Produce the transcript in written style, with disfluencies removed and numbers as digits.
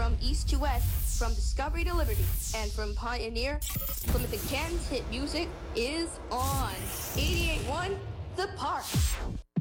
from east to west, from Discovery to Liberty, and from Pioneer, Plymouth Academy's hit music is on 88.1 The Park.